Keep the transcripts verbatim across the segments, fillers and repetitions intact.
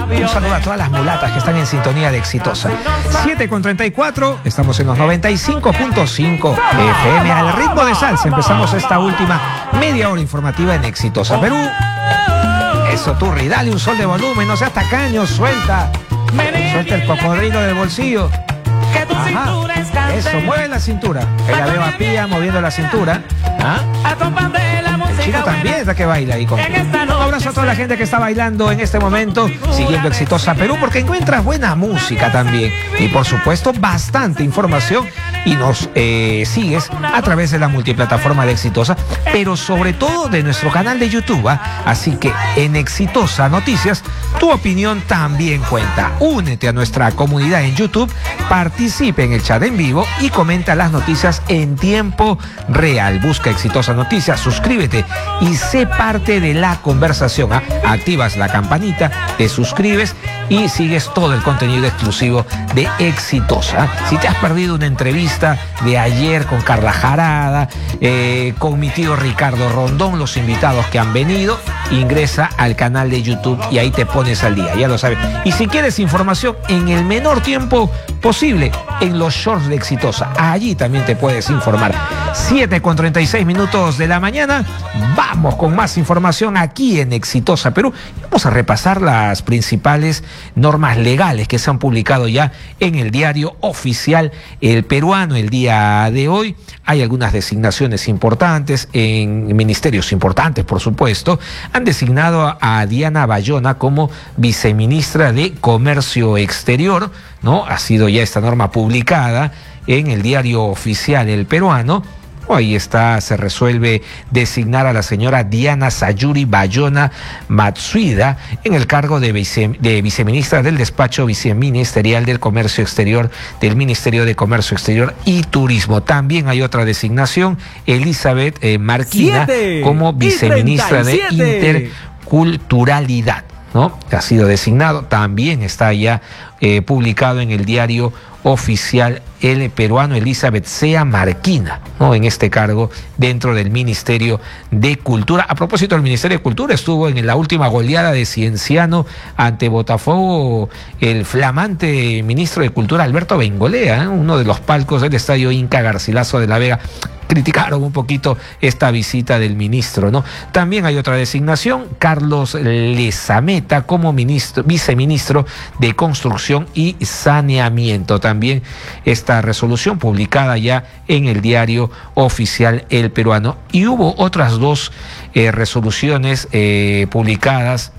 Un saludo a todas las mulatas que están en sintonía de Exitosa. siete con treinta y cuatro, estamos en los noventa y cinco punto cinco F M al ritmo de salsa. Empezamos esta última media hora informativa en Exitosa Perú. Eso, Turri, dale un sol de volumen, no seas tacaño, suelta. Suelta el cocodrilo del bolsillo. Ajá, eso, mueve la cintura. Ahí la veo a Pía moviendo la cintura. ¿Ah? El chico también está que baila ahí con... Un abrazo a toda la gente que está bailando en este momento, siguiendo Exitosa Perú, porque encuentras buena música también. Y por supuesto, bastante información. Y nos eh, sigues a través de la multiplataforma de Exitosa, pero sobre todo de nuestro canal de YouTube. ¿eh? Así que en Exitosa Noticias, tu opinión también cuenta. Únete a nuestra comunidad en YouTube, participe en el chat en vivo y comenta las noticias en tiempo real. Busca Exitosa Noticias, suscríbete y sé parte de la conversación. ¿eh? Activas la campanita, te suscribes y sigues todo el contenido exclusivo de Exitosa. ¿eh? Si te has perdido una entrevista de ayer con Carla Jarada, eh, con mi tío Ricardo Rondón, los invitados que han venido, ingresa al canal de YouTube y ahí te pones al día, ya lo sabes. Y si quieres información en el menor tiempo posible, en los shorts de Exitosa, allí también te puedes informar. siete con treinta y seis minutos de la mañana, vamos con más información aquí en Exitosa Perú. Vamos a repasar las principales normas legales que se han publicado ya en el diario oficial El Peruano el día de hoy. Hay algunas designaciones importantes en ministerios importantes, por supuesto. Han designado a Diana Bayona como viceministra de Comercio Exterior, ¿no? Ha sido ya esta norma publicada en el diario oficial El Peruano. Ahí está, se resuelve designar a la señora Diana Sayuri Bayona Matsuida en el cargo de, vice, de viceministra del despacho viceministerial del Comercio Exterior del Ministerio de Comercio Exterior y Turismo. También hay otra designación, Elizabeth eh, Marquina como viceministra de Interculturalidad, ¿no? Que ha sido designado, también está ya eh, publicado en el diario oficial El Peruano, Elizabeth Sea Marquina, ¿no? En este cargo dentro del Ministerio de Cultura. A propósito del Ministerio de Cultura, estuvo en la última goleada de Cienciano ante Botafogo el flamante ministro de Cultura Alberto Bengolea, ¿eh? Uno de los palcos del estadio Inca Garcilaso de la Vega. Criticaron un poquito esta visita del ministro, ¿no? También hay otra designación, Carlos Lezameta como ministro, viceministro de Construcción y Saneamiento. También esta resolución publicada ya en el diario oficial El Peruano. Y hubo otras dos eh, resoluciones eh, publicadas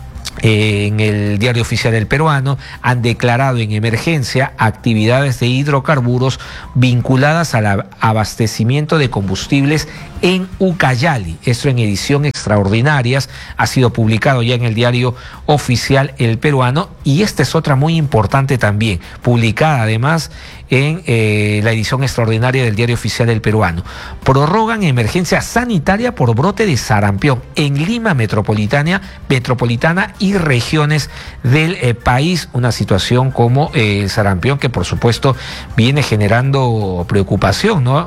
en el diario oficial El Peruano. Han declarado en emergencia actividades de hidrocarburos vinculadas al abastecimiento de combustibles en Ucayali. Esto en edición extraordinarias, ha sido publicado ya en el diario oficial El Peruano. Y esta es otra muy importante también, publicada además en eh, la edición extraordinaria del diario oficial El Peruano. Prorrogan emergencia sanitaria por brote de sarampión en Lima metropolitana, metropolitana y regiones del eh, país. Una situación como eh, el sarampión que por supuesto viene generando preocupación, ¿no?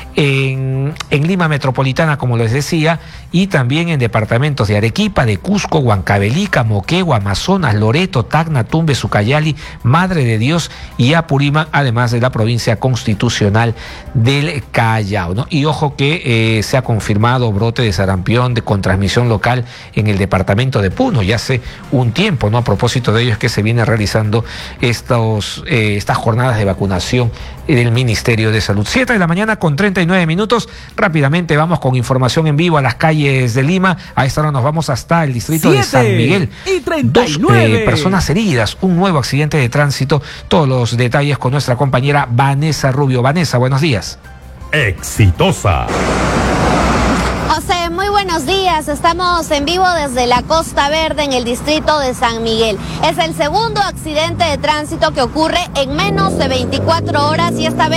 En, en Lima metropolitana, como les decía, y también en departamentos de Arequipa, de Cusco, Huancavelica, Moquegua, Amazonas, Loreto, Tacna, Tumbes, Ucayali, Madre de Dios y Apurímac, además de la provincia constitucional del Callao, ¿no? Y ojo que eh, se ha confirmado brote de sarampión de, con transmisión local en el departamento de Puno ya hace un tiempo, ¿no? A propósito de ello es que se viene realizando estos, eh, estas jornadas de vacunación del Ministerio de Salud. siete de la mañana con treinta y nueve minutos. Rápidamente vamos con información en vivo a las calles de Lima. A esta hora nos vamos hasta el distrito de San Miguel. Y treinta y nueve. Dos eh, personas heridas, un nuevo accidente de tránsito. Todos los detalles con nuestra compañera Vanessa Rubio. Vanessa, buenos días. Exitosa. José, muy buenos días. Estamos en vivo desde la Costa Verde en el distrito de San Miguel. Es el segundo accidente de tránsito que ocurre en menos de veinticuatro horas y esta vez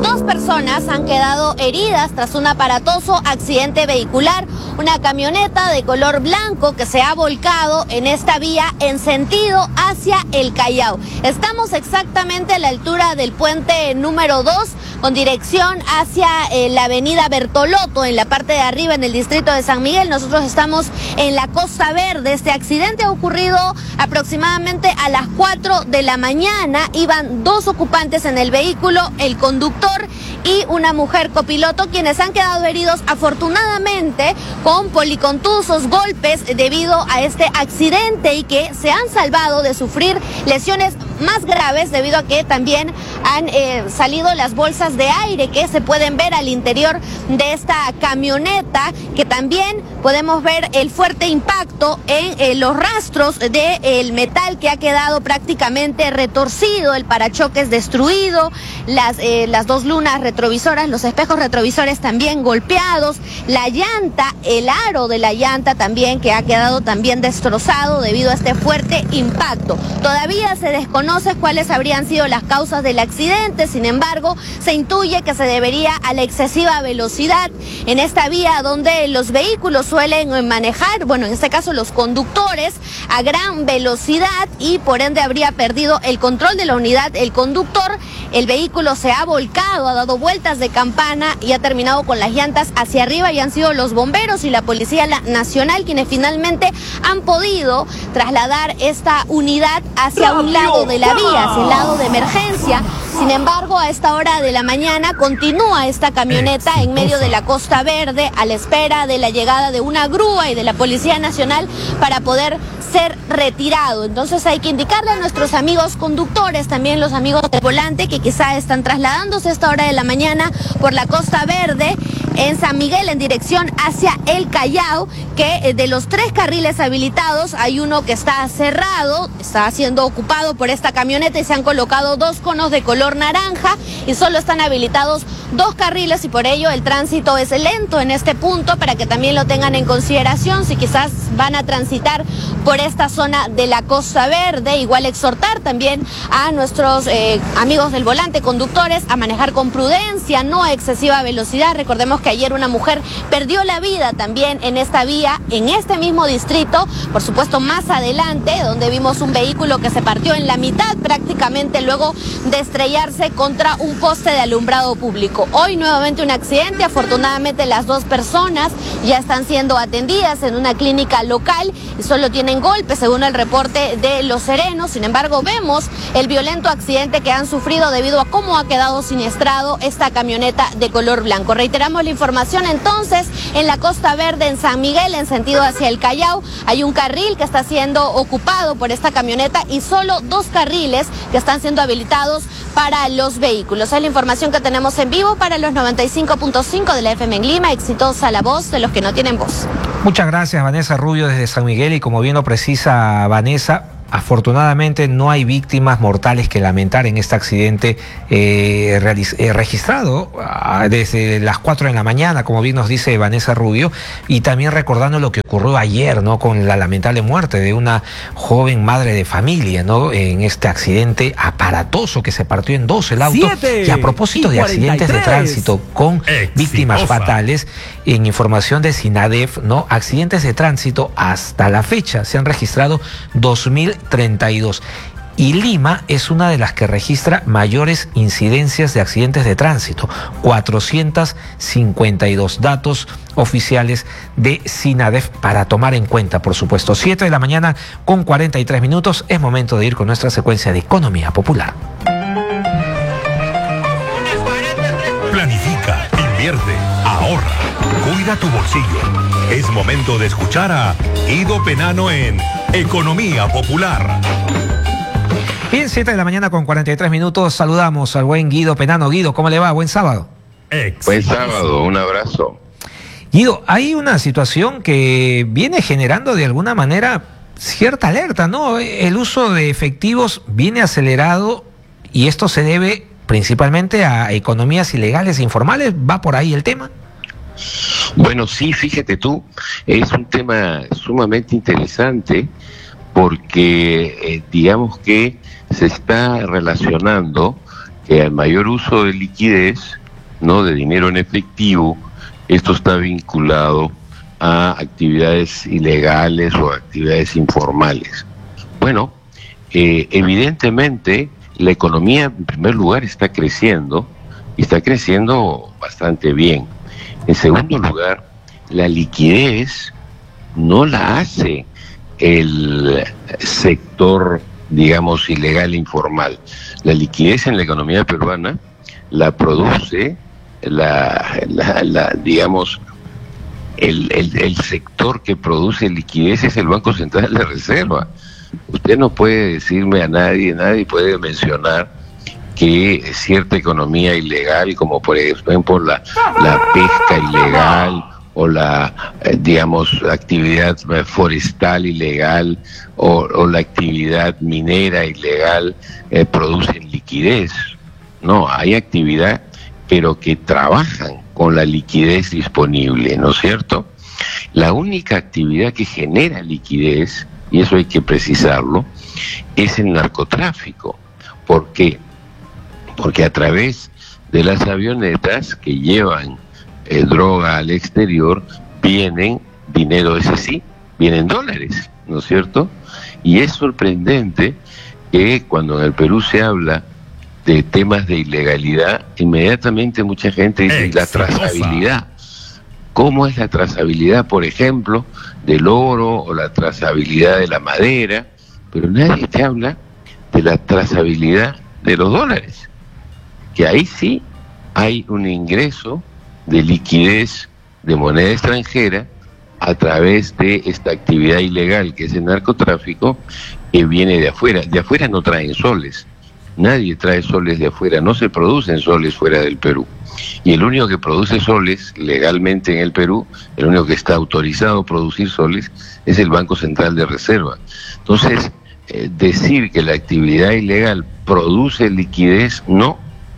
Dos personas han quedado heridas tras un aparatoso accidente vehicular. Una camioneta de color blanco que se ha volcado en esta vía en sentido hacia el Callao. Estamos exactamente a la altura del puente número dos, con dirección hacia eh, la avenida Bertolotto, en la parte de arriba, en el distrito de San Miguel. Nosotros estamos en la Costa Verde. Este accidente ha ocurrido aproximadamente a las cuatro de la mañana. Iban dos ocupantes en el vehículo, el conductor y una mujer copiloto, quienes han quedado heridos afortunadamente con policontusos, golpes debido a este accidente, y que se han salvado de sufrir lesiones más graves debido a que también han eh, salido las bolsas de aire que se pueden ver al interior de esta camioneta, que también podemos ver el fuerte impacto en eh, los rastros del de, metal que ha quedado prácticamente retorcido, el parachoques destruido, las, eh, las dos lunas retrovisoras, los espejos retrovisores también golpeados, la llanta, el aro de la llanta también, que ha quedado también destrozado debido a este fuerte impacto. Todavía se desconoce cuáles habrían sido las causas del accidente. Sin embargo, se intuye que se debería a la excesiva velocidad en esta vía donde los vehículos suelen manejar, bueno, en este caso los conductores, a gran velocidad, y por ende habría perdido el control de la unidad el conductor. El vehículo se ha volcado, ha dado vueltas de campana y ha terminado con las llantas hacia arriba, y han sido los bomberos y la Policía Nacional quienes finalmente han podido trasladar esta unidad hacia un lado de la vía, hacia el lado de emergencia. Sin embargo, a esta hora de la mañana continúa esta camioneta en medio de la Costa Verde a la espera de la llegada de una grúa y de la Policía Nacional para poder ser retirado. Entonces hay que indicarle a nuestros amigos conductores, también los amigos del volante, que quizá están trasladándose a esta hora de la mañana por la Costa Verde en San Miguel en dirección hacia el Callao, que de los tres carriles habilitados hay uno que está cerrado, está siendo ocupado por esta camioneta, y se han colocado dos conos de color naranja y solo están habilitados dos carriles, y por ello el tránsito es lento en este punto, para que también lo tengan en consideración si quizás van a transitar por esta zona de la Costa Verde. Igual exhortar también a nuestros eh, amigos del volante, conductores, a manejar con prudencia, no a excesiva velocidad. Recordemos que ayer una mujer perdió la vida también en esta vía, en este mismo distrito, por supuesto más adelante, donde vimos un vehículo que se partió en la mitad prácticamente luego de estrellarse contra un poste de alumbrado público. Hoy nuevamente un accidente. Afortunadamente las dos personas ya están siendo atendidas en una clínica local y solo tienen golpes según el reporte de Los Serenos. Sin embargo, vemos el violento accidente que han sufrido debido a cómo ha quedado siniestrado esta camioneta de color blanco. Reiteramos la información entonces: en la Costa Verde, en San Miguel, en sentido hacia el Callao, hay un carril que está siendo ocupado por esta camioneta y solo dos carriles que están siendo habilitados para los vehículos. Es la información que tenemos en vivo para los noventa y cinco punto cinco de la F M en Lima. Exitosa la voz de los que no tienen voz. Muchas gracias, Vanessa Rubio, desde San Miguel. Y como bien lo precisa Vanessa, afortunadamente no hay víctimas mortales que lamentar en este accidente eh, eh, registrado ah, desde las cuatro de la mañana, como bien nos dice Vanessa Rubio, y también recordando lo que ocurrió ayer, ¿no?, con la lamentable muerte de una joven madre de familia, ¿no?, en este accidente aparatoso que se partió en dos el auto. Y a propósito de accidentes de tránsito con Exitosa. Víctimas fatales, en información de SINADEF, ¿no?, accidentes de tránsito hasta la fecha se han registrado dos mil treinta y dos. Y Lima es una de las que registra mayores incidencias de accidentes de tránsito, cuatrocientos cincuenta y dos datos oficiales de SINADEF para tomar en cuenta, por supuesto. siete de la mañana con cuarenta y tres minutos, es momento de ir con nuestra secuencia de Economía Popular. Planifica, invierte, ahorra, cuida tu bolsillo. Es momento de escuchar a Guido Penano en Economía Popular. Bien, siete de la mañana con cuarenta y tres minutos, saludamos al buen Guido Penano. Guido, ¿cómo le va? Buen sábado. Exitosa. Buen sábado, un abrazo. Guido, hay una situación que viene generando de alguna manera cierta alerta, ¿no? El uso de efectivos viene acelerado y esto se debe principalmente a economías ilegales e informales. ¿Va por ahí el tema? Bueno, sí, fíjate tú, es un tema sumamente interesante porque eh, digamos que se está relacionando que al mayor uso de liquidez, no de dinero en efectivo, esto está vinculado a actividades ilegales o actividades informales. Bueno, eh, evidentemente la economía en primer lugar está creciendo y está creciendo bastante bien. En segundo lugar, la liquidez no la hace el sector, digamos, ilegal e informal. La liquidez en la economía peruana la produce la, la, la digamos, el, el, el sector que produce liquidez es el Banco Central de Reserva. Usted no puede decirme a nadie, nadie puede mencionar que cierta economía ilegal, como por ejemplo la, la pesca ilegal o la, eh, digamos, actividad forestal ilegal o, o la actividad minera ilegal, eh, producen liquidez. No, hay actividad, pero que trabajan con la liquidez disponible, ¿no es cierto? La única actividad que genera liquidez, y eso hay que precisarlo, es el narcotráfico. ¿Por qué? Porque a través de las avionetas que llevan eh, droga al exterior, vienen dinero, ese sí, vienen dólares, ¿no es cierto? Y es sorprendente que cuando en el Perú se habla de temas de ilegalidad, inmediatamente mucha gente dice la trazabilidad. ¿Cómo es la trazabilidad, por ejemplo, del oro o la trazabilidad de la madera? Pero nadie te habla de la trazabilidad de los dólares, que ahí sí hay un ingreso de liquidez de moneda extranjera a través de esta actividad ilegal que es el narcotráfico, que viene de afuera. De afuera no traen soles, nadie trae soles de afuera, no se producen soles fuera del Perú. Y el único que produce soles legalmente en el Perú, el único que está autorizado a producir soles, es el Banco Central de Reserva. Entonces, eh, decir que la actividad ilegal produce liquidez, no,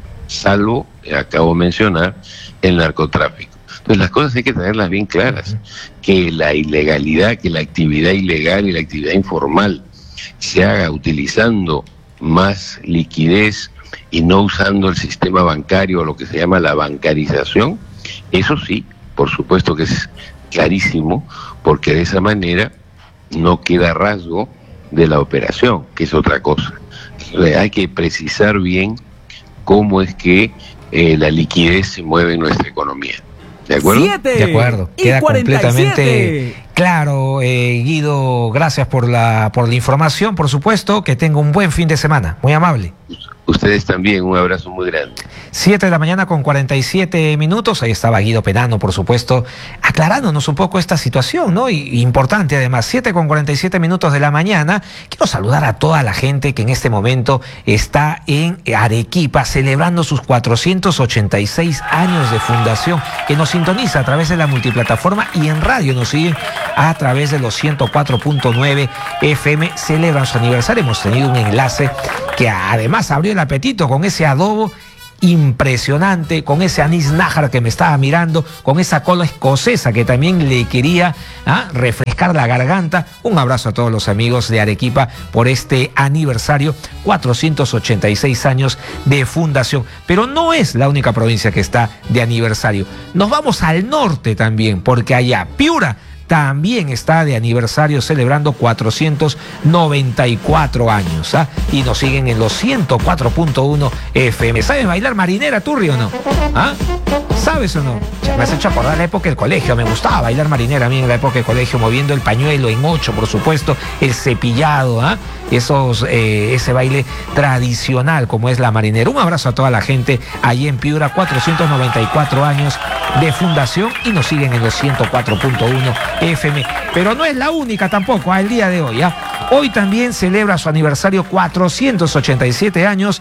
salvo, acabo de mencionar, el narcotráfico. Entonces las cosas hay que tenerlas bien claras, que la ilegalidad, que la actividad ilegal y la actividad informal se haga utilizando más liquidez y no usando el sistema bancario o lo que se llama la bancarización, eso sí, por supuesto que es clarísimo, porque de esa manera no queda rasgo de la operación, que es otra cosa. Hay que precisar bien cómo es que eh, la liquidez se mueve en nuestra economía. ¿De acuerdo? Siete de acuerdo, queda completamente claro. eh, Guido, gracias por la, por la información, por supuesto, que tenga un buen fin de semana, muy amable. Ustedes también, un abrazo muy grande. siete de la mañana con cuarenta y siete minutos, ahí estaba Guido Penano, por supuesto, aclarándonos un poco esta situación, ¿no? Y, importante además, siete con cuarenta y siete minutos de la mañana. Quiero saludar a toda la gente que en este momento está en Arequipa celebrando sus cuatrocientos ochenta y seis años de fundación, que nos sintoniza a través de la multiplataforma y en radio nos siguen a través de los ciento cuatro punto nueve F M, celebran su aniversario. Hemos tenido un enlace que además abrió el apetito con ese adobo impresionante, con ese anís nájar que me estaba mirando, con esa cola escocesa que también le quería ¿ah? refrescar la garganta. Un abrazo a todos los amigos de Arequipa por este aniversario, cuatrocientos ochenta y seis años de fundación. Pero no es la única provincia que está de aniversario. Nos vamos al norte también, porque allá Piura también está de aniversario, celebrando cuatrocientos noventa y cuatro años, ¿ah? Y nos siguen en los ciento cuatro punto uno F M. ¿Sabes bailar marinera, Turri, o no? ¿Ah? ¿Sabes o no? Ya me has hecho acordar la época del colegio. Me gustaba bailar marinera a mí en la época del colegio, moviendo el pañuelo en ocho, por supuesto, el cepillado, ¿ah? Esos, eh, ese baile tradicional como es la marinera. Un abrazo a toda la gente allí en Piura, cuatrocientos noventa y cuatro años de fundación, y nos siguen en los ciento cuatro punto uno F M. Pero no es la única tampoco, al día de hoy. ¿eh? Hoy también celebra su aniversario cuatrocientos ochenta y siete años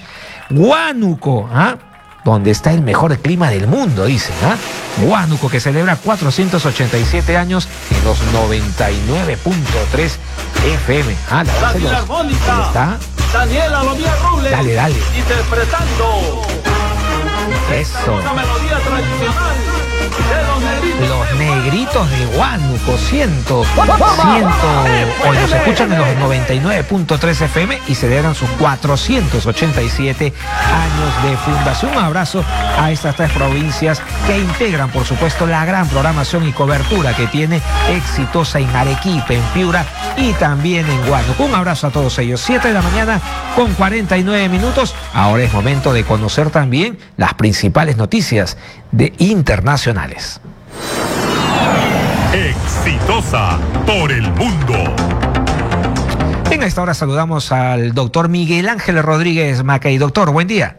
Huánuco, ¿eh? donde está el mejor clima del mundo, dicen. ¿eh? Huánuco, que celebra cuatrocientos ochenta y siete años en los noventa y nueve punto tres F M. Ah, la la Filarmónica. ¿Está? Daniela Lomía Rubles. Dale, dale. Interpretando. Eso. Una melodía tradicional De los negritos. Los negritos de Huánuco, ciento, ciento, hoy los escuchan en los noventa y nueve punto tres F M y celebran sus cuatrocientos ochenta y siete años de fundación. Un abrazo a estas tres provincias que integran, por supuesto, la gran programación y cobertura que tiene Exitosa en Arequipa, en Piura y también en Huánuco. Un abrazo a todos ellos. siete de la mañana con cuarenta y nueve minutos. Ahora es momento de conocer también las principales noticias de internacionales. Exitosa por el mundo. En esta hora saludamos al doctor Miguel Ángel Rodríguez Mackey. Doctor, buen día.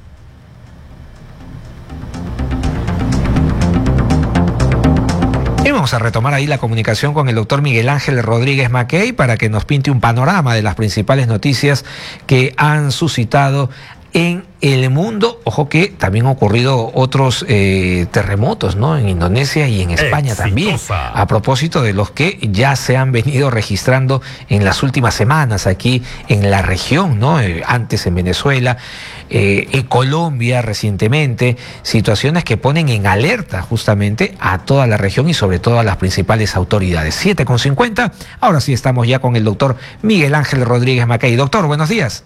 Y vamos a retomar ahí la comunicación con el doctor Miguel Ángel Rodríguez Mackey para que nos pinte un panorama de las principales noticias que han suscitado en el mundo. Ojo que también han ocurrido otros eh, terremotos, ¿no? En Indonesia y en España Exitosa. También. A propósito de los que ya se han venido registrando en las últimas semanas aquí en la región, ¿no? Eh, antes en Venezuela, eh, en Colombia recientemente, situaciones que ponen en alerta justamente a toda la región y sobre todo a las principales autoridades. siete con cincuenta, ahora sí estamos ya con el doctor Miguel Ángel Rodríguez Mackey. Doctor, buenos días.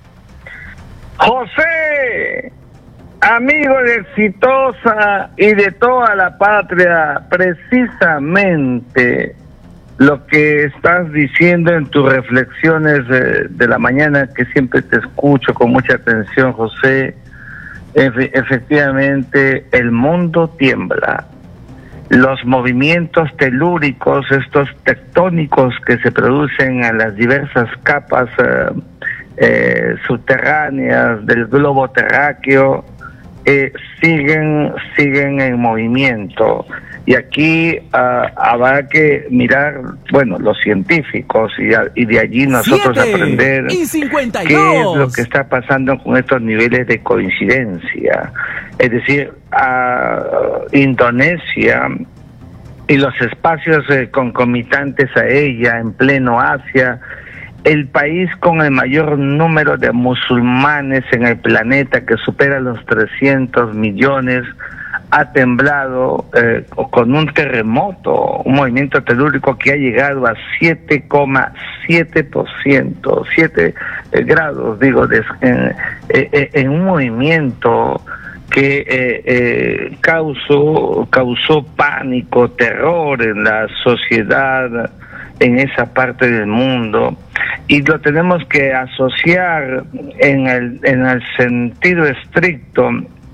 José, amigo de Exitosa y de toda la patria, precisamente lo que estás diciendo en tus reflexiones de, de la mañana, que siempre te escucho con mucha atención, José, efe, efectivamente el mundo tiembla. Los movimientos telúricos, estos tectónicos que se producen en las diversas capas eh, Eh, subterráneas del globo terráqueo eh, siguen siguen en movimiento, y aquí uh, habrá que mirar, bueno, los científicos y, y de allí nosotros aprender y cincuenta y dos. qué es lo que está pasando con estos niveles de coincidencia. Es decir, uh, Indonesia y los espacios eh, concomitantes a ella en pleno Asia, el país con el mayor número de musulmanes en el planeta, que supera los trescientos millones, ha temblado eh, con un terremoto, un movimiento telúrico que ha llegado a siete coma siete por ciento, siete eh, grados, digo, de, en, eh, en un movimiento que eh, eh, causó, causó pánico, terror en la sociedad en esa parte del mundo, y lo tenemos que asociar en el, en el sentido estricto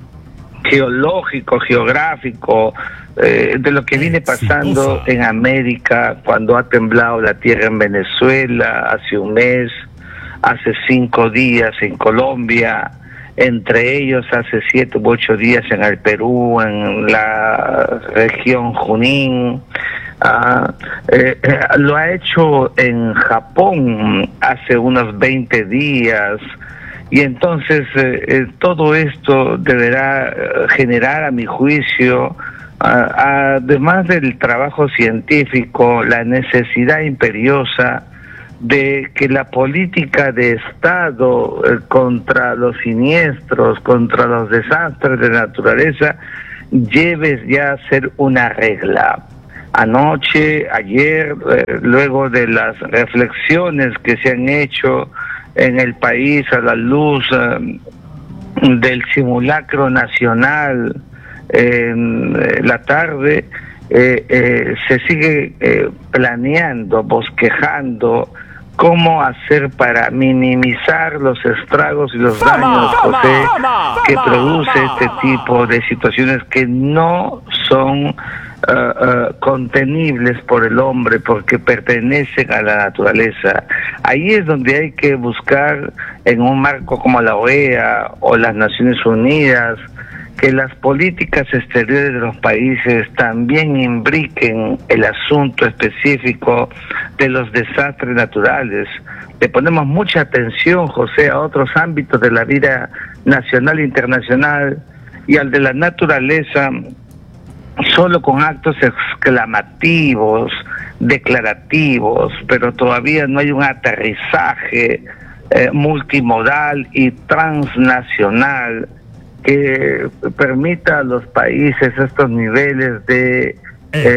geológico, geográfico, eh, de lo que viene pasando en América, cuando ha temblado la tierra en Venezuela hace un mes, hace cinco días en Colombia, entre ellos hace siete u ocho días en el Perú, en la región Junín. Ah, eh, eh, lo ha hecho en Japón hace unos veinte días, y entonces eh, eh, todo esto deberá eh, generar, a mi juicio, ah, además del trabajo científico, la necesidad imperiosa de que la política de Estado eh, contra los siniestros, contra los desastres de naturaleza, lleve ya a ser una regla. Anoche, ayer, eh, luego de las reflexiones que se han hecho en el país a la luz eh, del simulacro nacional en eh, la tarde, eh, eh, se sigue eh, planeando, bosquejando cómo hacer para minimizar los estragos y los daños, José, que produce este tipo de situaciones que no son Uh, uh, contenibles por el hombre, porque pertenecen a la naturaleza. Ahí es donde hay que buscar, en un marco como la O E A o las Naciones Unidas, que las políticas exteriores de los países también imbriquen el asunto específico de los desastres naturales. Le ponemos mucha atención, José, a otros ámbitos de la vida nacional e internacional, y al de la naturaleza solo con actos exclamativos, declarativos, pero todavía no hay un aterrizaje eh, multimodal y transnacional que permita a los países estos niveles de eh,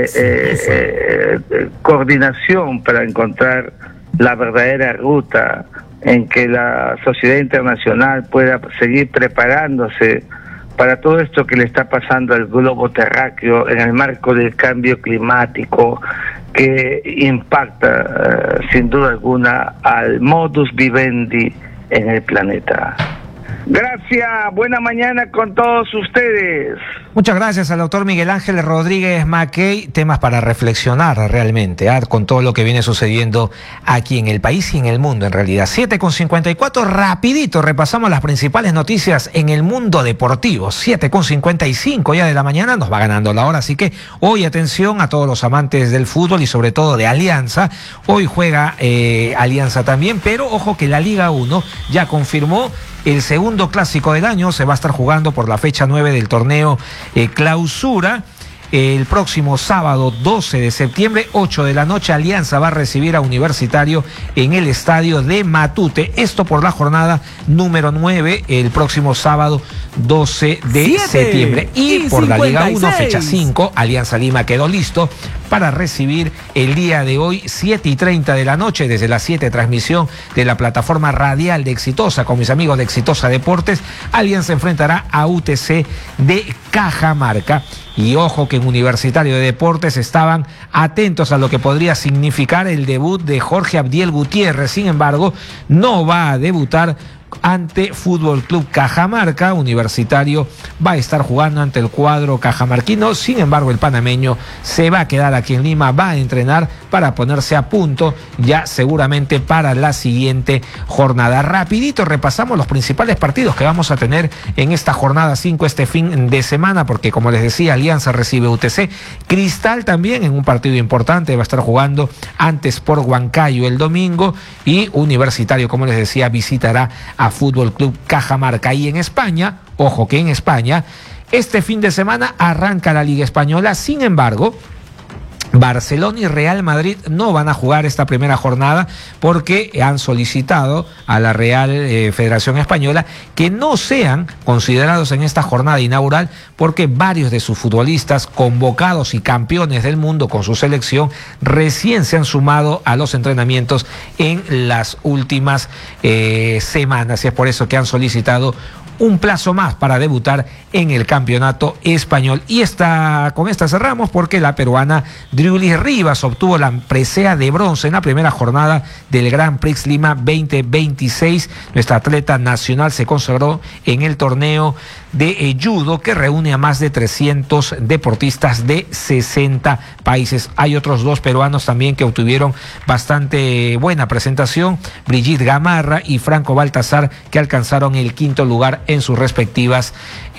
eh, eh, eh, coordinación para encontrar la verdadera ruta en que la sociedad internacional pueda seguir preparándose para todo esto que le está pasando al globo terráqueo en el marco del cambio climático que impacta uh, sin duda alguna al modus vivendi en el planeta. Gracias, buena mañana con todos ustedes. Muchas gracias al doctor Miguel Ángel Rodríguez Mackey. Temas para reflexionar realmente, ¿eh? con todo lo que viene sucediendo aquí en el país y en el mundo en realidad. siete con cincuenta y cuatro, rapidito repasamos las principales noticias en el mundo deportivo. siete con cincuenta y cinco ya de la mañana, nos va ganando la hora, así que hoy atención a todos los amantes del fútbol y sobre todo de Alianza. Hoy juega eh, Alianza también, pero ojo que la Liga uno ya confirmó el segundo clásico del año. Se va a estar jugando por la fecha nueve del torneo eh, Clausura. El próximo sábado doce de septiembre, ocho de la noche, Alianza va a recibir a Universitario en el estadio de Matute. Esto por la jornada número nueve, el próximo sábado doce de septiembre. Y, y por cincuenta y seis. La Liga uno, fecha cinco, Alianza Lima quedó listo para recibir el día de hoy, siete y treinta de la noche, desde las siete, transmisión de la plataforma radial de Exitosa, con mis amigos de Exitosa Deportes. Alianza enfrentará a U T C de Cajamarca. Y ojo que en Universitario de Deportes estaban atentos a lo que podría significar el debut de Jorge Abdiel Gutiérrez. Sin embargo, no va a debutar ante Fútbol Club Cajamarca. Universitario va a estar jugando ante el cuadro cajamarquino. Sin embargo, el panameño se va a quedar aquí en Lima, va a entrenar para ponerse a punto ya seguramente para la siguiente jornada. Rapidito repasamos los principales partidos que vamos a tener en esta jornada cinco este fin de semana, porque como les decía, Alianza recibe U T C. Cristal también en un partido importante va a estar jugando ante Sport Huancayo el domingo, y Universitario, como les decía, visitará a Fútbol Club Cajamarca. Y en España, ojo que en España este fin de semana arranca la Liga Española. Sin embargo, Barcelona y Real Madrid no van a jugar esta primera jornada porque han solicitado a la Real eh, Federación Española que no sean considerados en esta jornada inaugural, porque varios de sus futbolistas convocados y campeones del mundo con su selección recién se han sumado a los entrenamientos en las últimas eh, semanas, y es por eso que han solicitado un plazo más para debutar en el campeonato español. Y esta, con esta cerramos, porque la peruana Driulis Rivas obtuvo la presea de bronce en la primera jornada del Grand Prix Lima veinte veintiséis. Nuestra atleta nacional se consagró en el torneo de judo que reúne a más de trescientos deportistas de sesenta países. Hay otros dos peruanos también que obtuvieron bastante buena presentación, Brigitte Gamarra y Franco Baltazar, que alcanzaron el quinto lugar en sus respectivas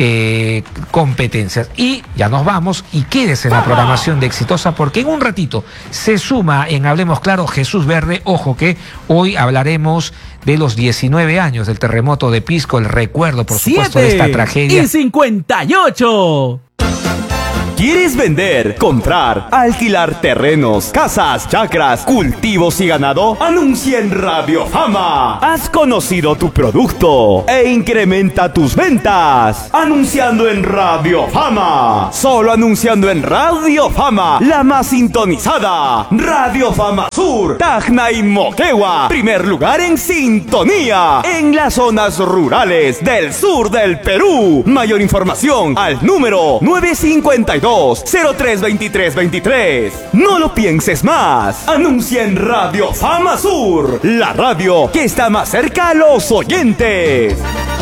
eh, competencias. Y ya nos vamos, y quédese en la programación de Exitosa, porque en un ratito se suma en Hablemos Claro Jesús Verde. Ojo que hoy hablaremos de los diecinueve años del terremoto de Pisco, el recuerdo, por supuesto, de esta tragedia. Y cincuenta y ocho. ¿Quieres vender, comprar, alquilar terrenos, casas, chacras, cultivos y ganado? Anuncia en Radio Fama. Has conocido tu producto e incrementa tus ventas anunciando en Radio Fama. Solo anunciando en Radio Fama, la más sintonizada. Radio Fama Sur, Tacna y Moquegua. Primer lugar en sintonía en las zonas rurales del sur del Perú. Mayor información al número nueve cinco dos, cero tres veintitrés veintitrés. No lo pienses más. Anuncia en Radio Fama Sur, la radio que está más cerca a los oyentes.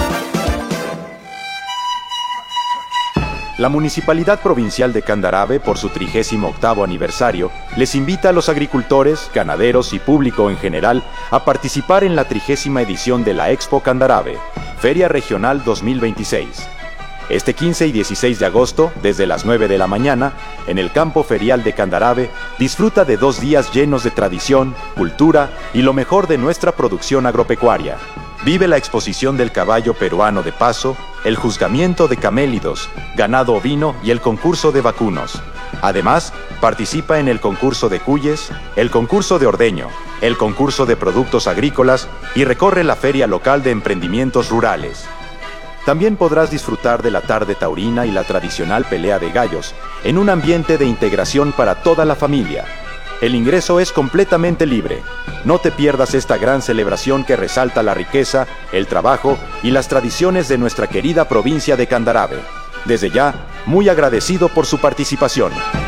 La Municipalidad Provincial de Candarave, por su trigésimo octavo aniversario, les invita a los agricultores, ganaderos y público en general a participar en la trigésima edición de la Expo Candarave, Feria Regional dos mil veintiséis. Este quince y dieciséis de agosto, desde las nueve de la mañana, en el campo ferial de Candarave, disfruta de dos días llenos de tradición, cultura y lo mejor de nuestra producción agropecuaria. Vive la exposición del caballo peruano de paso, el juzgamiento de camélidos, ganado ovino y el concurso de vacunos. Además, participa en el concurso de cuyes, el concurso de ordeño, el concurso de productos agrícolas y recorre la feria local de emprendimientos rurales. También podrás disfrutar de la tarde taurina y la tradicional pelea de gallos, en un ambiente de integración para toda la familia. El ingreso es completamente libre. No te pierdas esta gran celebración que resalta la riqueza, el trabajo y las tradiciones de nuestra querida provincia de Candarave. Desde ya, muy agradecido por su participación.